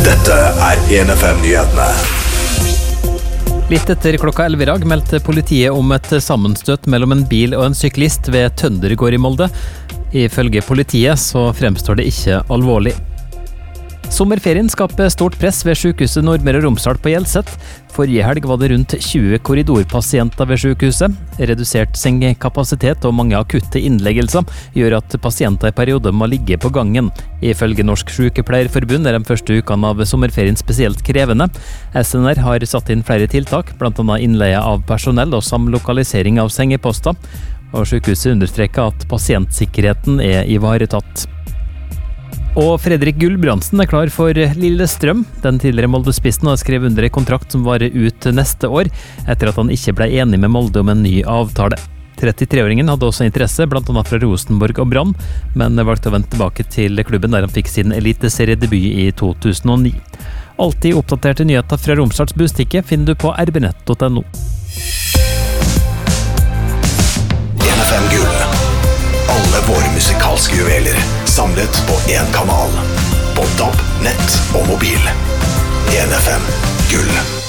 Dette 1FM-nyhetene. Litt etter klokka 11 i dag meldte politiet om et sammenstøt mellom en bil og en syklist ved Tøndergård i Molde. Ifølge politiet så fremstår det ikke alvorlig. Sommerferien skaper stort press ved sykehuset Nordmøre og Romsdal på Hjelset. Forrige helg var det rundt 20 korridorpasienter ved sykehuset. Redusert sengekapasitet og mange akutte innleggelser gjør at pasienter i perioder må ligge på gangen. Ifølge Norsk Sykepleierforbund er de første ukene av sommerferien spesielt krevende. SNR har satt inn flere tiltak, blant annet innleie av personell og samlokalisering av sengeposter. Og sykehuset understreker at pasientsikkerheten er ivaretatt. Og Fredrik Gulbrandsen er klar for Lillestrøm. Den tidligere Molde-spissen har skrevet under en kontrakt som varer ut neste år, etter at han ikke ble enig med Molde om en ny avtale. 33-åringen hadde også interesse, blant annet fra Rosenborg og Brann, men valgte å vende tilbake til klubben der han fikk sin eliteseriedebut i 2009. Alltid oppdaterte nyheter fra Romsdals Bustikke finner du på rbnett.no. 1FM Gull. Alle våre musikalske juveler samlet på en kanal. På DAB, nett og mobil. 1FM Gull.